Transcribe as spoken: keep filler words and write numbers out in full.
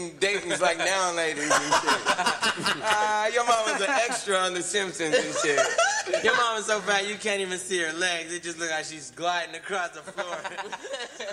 dating datings like now ladies and shit. Ah, your mama's an extra on The Simpsons and shit. Your mama's so fat you can't even see her legs. It just looks like she's gliding across the floor.